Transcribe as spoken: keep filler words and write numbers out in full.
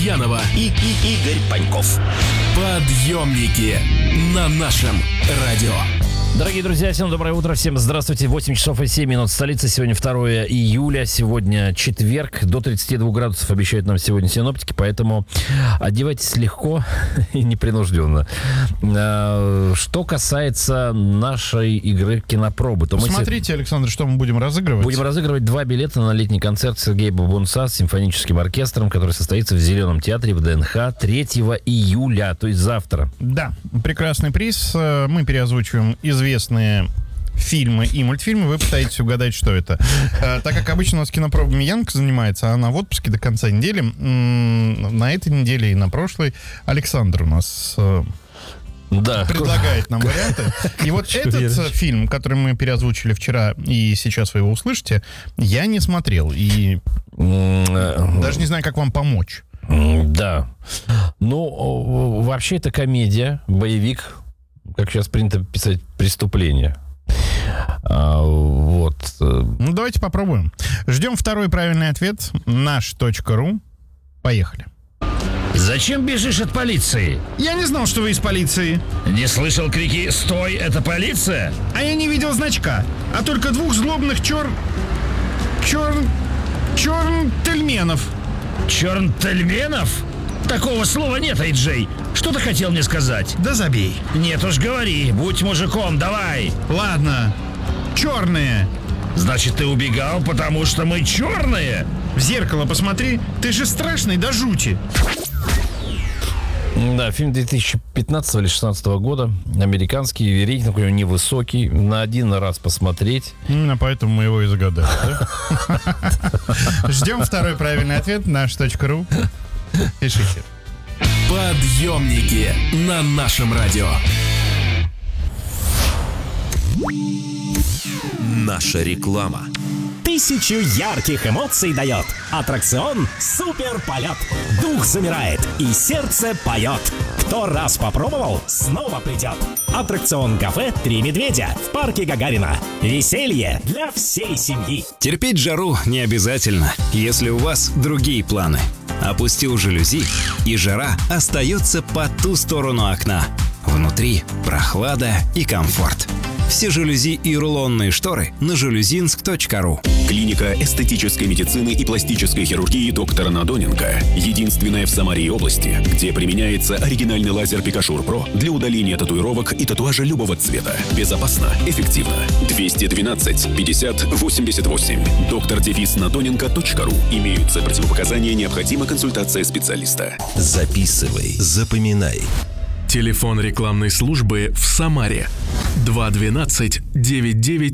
Янова и, и Игорь Паньков. Подъемники на нашем радио. Дорогие друзья, всем доброе утро, всем здравствуйте. восемь часов и семь минут в столице. Сегодня второе июля, сегодня четверг. До тридцати двух градусов обещают нам сегодня синоптики, поэтому одевайтесь легко и непринужденно. Что касается нашей игры кинопробы, то Смотрите, мы... Александр, что мы будем разыгрывать? Будем разыгрывать два билета на летний концерт Сергея Бабунца с симфоническим оркестром, который состоится в Зеленом театре в ДНХ третьего июля, то есть завтра. Да, прекрасный приз. Мы переозвучиваем из известные фильмы и мультфильмы, вы пытаетесь угадать, что это. А, так как обычно у нас кинопробами Янка занимается, а она в отпуске до конца недели, м- на этой неделе и на прошлой Александр у нас э, да. предлагает нам варианты. И вот этот фильм, который мы переозвучили вчера, и сейчас вы его услышите, я не смотрел. И даже не знаю, как вам помочь. Да. Ну, вообще это комедия, боевик, как сейчас принято писать, преступление. А, вот. Ну, давайте попробуем. Ждем второй правильный ответ. наш точка ру. Поехали. Зачем бежишь от полиции? Я не знал, что вы из полиции. Не слышал крики «Стой, это полиция»? А я не видел значка, а только двух злобных чер... чер... чернтельменов. Чернтельменов? Такого слова нет, Эй-Джей. Что ты хотел мне сказать? Да забей. Нет уж, говори. Будь мужиком, давай. Ладно. Черные. Значит, ты убегал, потому что мы черные? В зеркало посмотри. Ты же страшный до жути. Да, фильм две тысячи пятнадцатого или две тысячи шестнадцатого года. Американский, рейтинг у него невысокий. На один раз посмотреть. Именно поэтому мы его и загадали. Ждем второй правильный ответ. наш точка ру. Пишите. Подъемники на нашем радио. Наша реклама. Тысячу ярких эмоций дает аттракцион «Суперполет». Дух замирает и сердце поет. Кто раз попробовал, снова придет. Аттракцион «Кафе Три медведя» в парке Гагарина. Веселье для всей семьи. Терпеть жару не обязательно, если у вас другие планы. Опустил жалюзи, и жара остается по ту сторону окна. Внутри прохлада и комфорт. Все жалюзи и рулонные шторы на жалюзинск точка ру. Клиника эстетической медицины и пластической хирургии доктора Надоненко. Единственная в Самаре и области, где применяется оригинальный лазер Пикашур Про для удаления татуировок и татуажа любого цвета. Безопасно, эффективно. двести двенадцать пятьдесят восемьдесят восемь. доктор Надоненко точка ру. Имеются противопоказания, необходима консультация специалиста. Записывай, запоминай. Телефон рекламной службы в Самаре два двенадцать девять девять